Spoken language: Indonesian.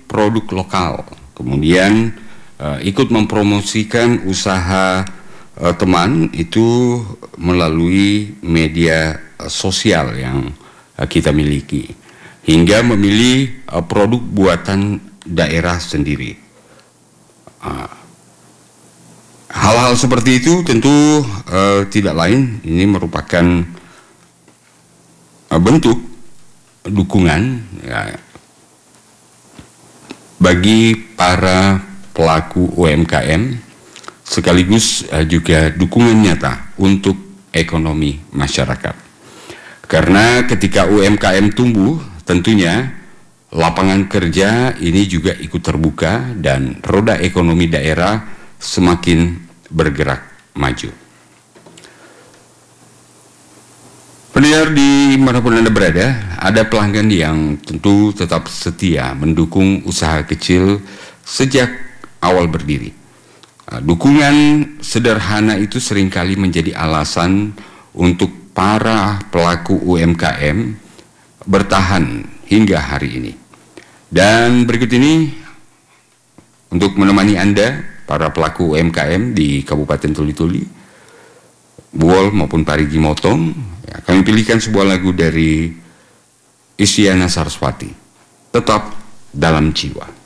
produk lokal, kemudian ikut mempromosikan usaha teman itu melalui media sosial yang kita miliki, hingga memilih produk buatan daerah sendiri. Hal-hal seperti itu tentu tidak lain, ini merupakan bentuk dukungan ya, bagi para pelaku UMKM, sekaligus juga dukungan nyata untuk ekonomi masyarakat. Karena ketika UMKM tumbuh, tentunya lapangan kerja ini juga ikut terbuka dan roda ekonomi daerah semakin bergerak maju. Pendengar dimanapun Anda berada, ada pelanggan yang tentu tetap setia mendukung usaha kecil sejak awal berdiri. Dukungan sederhana itu seringkali menjadi alasan untuk para pelaku UMKM bertahan hingga hari ini. Dan berikut ini untuk menemani Anda, para pelaku UMKM di Kabupaten Tuli-Tuli, Buol maupun Parigi Motong, ya, kami pilihkan sebuah lagu dari Isyana Saraswati, Tetap Dalam Jiwa.